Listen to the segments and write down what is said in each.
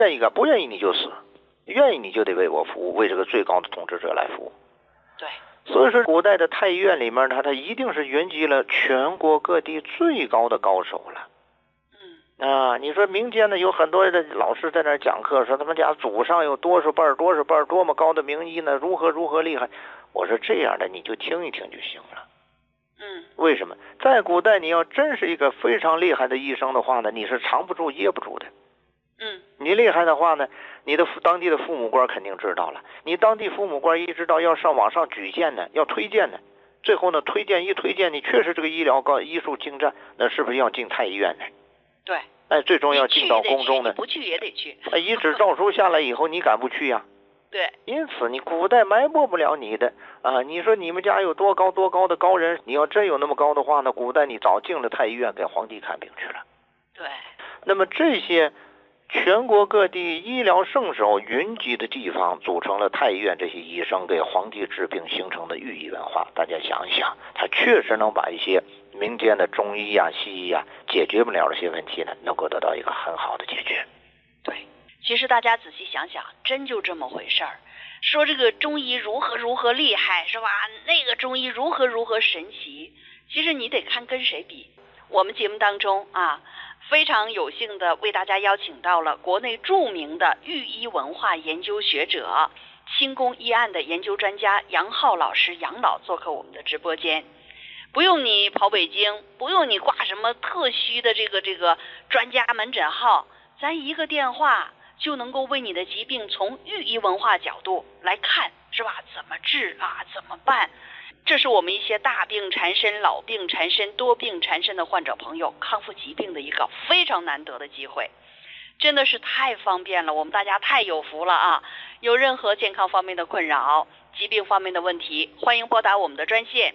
愿意干，不愿意你就死，愿意你就得为我服务，为这个最高的统治者来服务。 对。 所以说，古代的太医院里面呢，它一定是云集了全国各地最高的高手了。你说民间呢有很多的老师在那讲课，说他们家祖上有多少辈儿多么高的名医呢，如何厉害。我说这样的你就听一听就行了。为什么？在古代你要真是一个非常厉害的医生的话呢，你是藏不住掖不住的。你厉害的话呢，你的当地的父母官肯定知道了，你当地父母官一知道要往上举荐呢，要推荐呢，最后呢推荐你确实这个医术精湛，那是不是要进太医院呢？ 对。 最终要进到宫中呢， 不去也得去。 一纸诏书下来以后，你敢不去呀？ 对。 因此你古代埋没不了你的你说你们家有多高的高人，你要真有那么高的话呢，古代你早进了太医院给皇帝看病去了。 对。 那么这些全国各地医疗圣手云集的地方，组成了太医院，这些医生给皇帝治病形成的寓意文化。大家想一想，他确实能把一些民间的中医西医解决不了这些问题呢，能够得到一个很好的解决。 对，其实大家仔细想想，真就这么回事儿。说这个中医如何厉害是吧？那个中医如何神奇，其实你得看跟谁比。我们节目当中非常有幸的为大家邀请到了国内著名的御医文化研究学者、清宫医案的研究专家杨浩老师杨老做客我们的直播间。不用你跑北京，不用你挂什么特需的这个专家门诊号，咱一个电话就能够为你的疾病从御医文化角度来看，是吧？怎么治怎么办？这是我们一些大病缠身、老病缠身、多病缠身的患者朋友康复疾病的一个非常难得的机会，真的是太方便了，我们大家太有福了有任何健康方面的困扰、疾病方面的问题，欢迎拨打我们的专线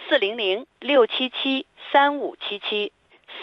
400-677-3577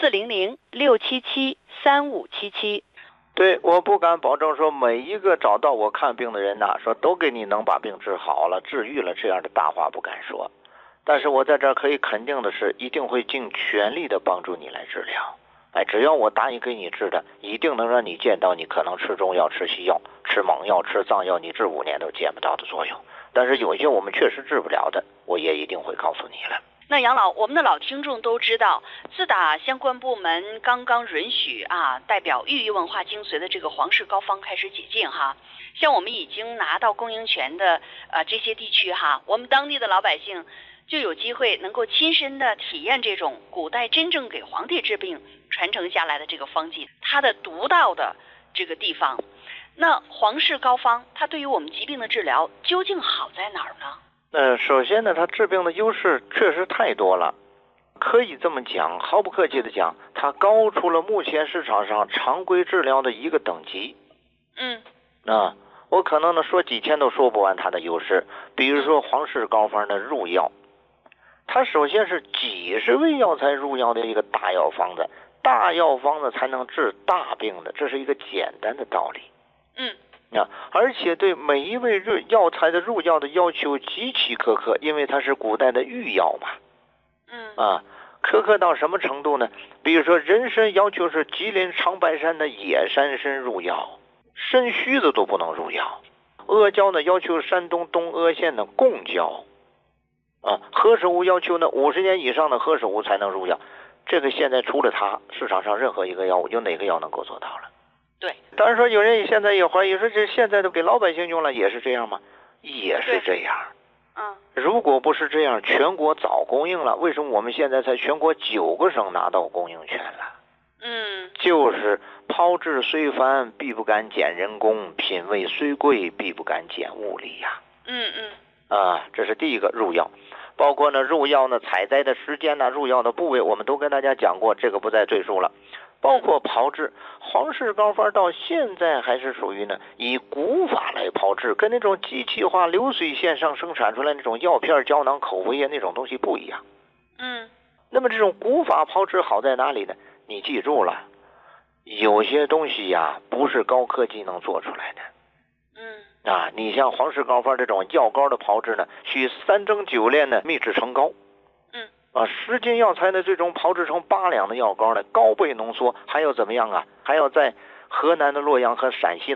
400-677-3577。 对，我不敢保证说每一个找到我看病的人说都给你能把病治好了、治愈了，这样的大话不敢说。但是我在这儿可以肯定的是，一定会尽全力的帮助你来治疗。只要我答应给你治的，一定能让你见到你可能吃中药、吃西药、吃猛药、吃藏药，你治5年都见不到的作用。但是有一些我们确实治不了的，我也一定会告诉你了。 那杨老，我们的老听众都知道，自打相关部门刚刚允许代表御医文化精髓的这个皇室膏方开始解禁像我们已经拿到公营权的这些地区我们当地的老百姓就有机会能够亲身的体验这种古代真正给皇帝治病传承下来的这个方剂，它的独到的这个地方。那皇室膏方它对于我们疾病的治疗究竟好在哪儿呢？ 首先呢，它治病的优势确实太多了，可以这么讲，毫不客气的讲，它高出了目前市场上常规治疗的一个等级。我可能呢说几千都说不完它的优势。比如说皇室膏方的入药，它首先是几十味药材入药的一个大药方子，大药方子才能治大病的，这是一个简单的道理。而且对每一味药材的入药的要求极其苛刻，因为它是古代的御药嘛。苛刻到什么程度呢？比如说人参要求是吉林长白山的野山参入药，参须子都不能入药。阿胶呢要求山东东阿县的贡胶。何首乌要求呢50年以上的何首乌才能入药。这个现在除了它，市场上任何一个药物有哪个药能够做到了？ 对， 当然说有人现在也怀疑说，这现在都给老百姓用了，也是这样吗？也是这样。如果不是这样，全国早供应了。为什么我们现在才全国9个省拿到供应权了？就是炮制虽繁，必不敢减人工；品味虽贵，必不敢减物力呀。这是第一个入药。包括呢入药呢采摘的时间呢，入药的部位，我们都跟大家讲过，这个不再赘述了。包括炮制，皇室膏方到现在还是属于呢以古法来炮制，跟那种机器化流水线上生产出来那种药片、胶囊、口服液那种东西不一样。那么这种古法炮制好在哪里呢？你记住了，有些东西不是高科技能做出来的。你像皇室膏方这种药膏的炮制呢，需3蒸9炼呢秘制成膏。10斤药材呢，最终炮制成8两的药膏呢，高倍浓缩，还要怎么样还要在河南的洛阳和陕西